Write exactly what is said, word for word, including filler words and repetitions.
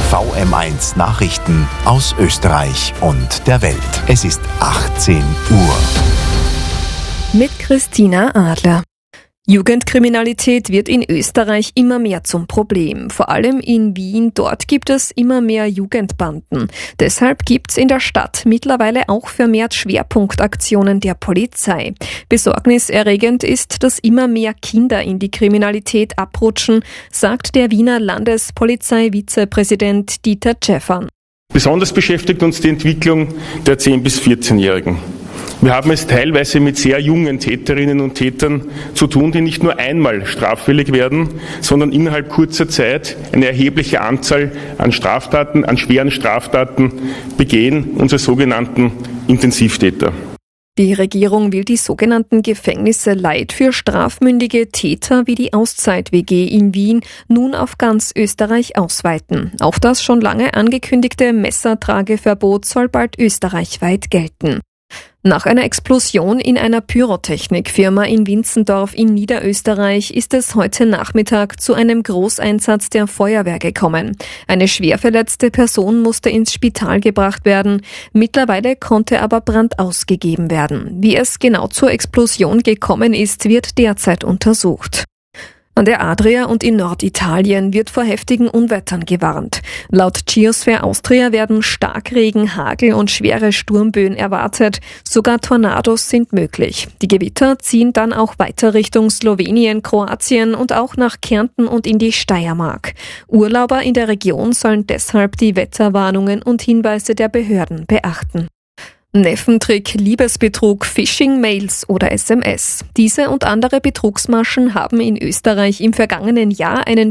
V M eins Nachrichten aus Österreich und der Welt. Es ist achtzehn Uhr. Mit Christina Adler. Jugendkriminalität wird in Österreich immer mehr zum Problem. Vor allem in Wien, dort gibt es immer mehr Jugendbanden. Deshalb gibt's in der Stadt mittlerweile auch vermehrt Schwerpunktaktionen der Polizei. Besorgniserregend ist, dass immer mehr Kinder in die Kriminalität abrutschen, sagt der Wiener Landespolizeivizepräsident Dieter Tschäffern. Besonders beschäftigt uns die Entwicklung der zehn- bis vierzehnjährigen. Wir haben es teilweise mit sehr jungen Täterinnen und Tätern zu tun, die nicht nur einmal straffällig werden, sondern innerhalb kurzer Zeit eine erhebliche Anzahl an Straftaten, an schweren Straftaten begehen, unsere sogenannten Intensivtäter. Die Regierung will die sogenannten Gefängnisse Light für strafmündige Täter wie die Auszeit-W G in Wien nun auf ganz Österreich ausweiten. Auch das schon lange angekündigte Messertrageverbot soll bald österreichweit gelten. Nach einer Explosion in einer Pyrotechnikfirma in Winzendorf in Niederösterreich ist es heute Nachmittag zu einem Großeinsatz der Feuerwehr gekommen. Eine schwer verletzte Person musste ins Spital gebracht werden. Mittlerweile konnte aber Brand ausgegeben werden. Wie es genau zur Explosion gekommen ist, wird derzeit untersucht. An der Adria und in Norditalien wird vor heftigen Unwettern gewarnt. Laut Geosphere Austria werden Starkregen, Hagel und schwere Sturmböen erwartet. Sogar Tornados sind möglich. Die Gewitter ziehen dann auch weiter Richtung Slowenien, Kroatien und auch nach Kärnten und in die Steiermark. Urlauber in der Region sollen deshalb die Wetterwarnungen und Hinweise der Behörden beachten. Neffentrick, Liebesbetrug, Phishing-Mails oder S M S. Diese und andere Betrugsmaschen haben in Österreich im vergangenen Jahr einen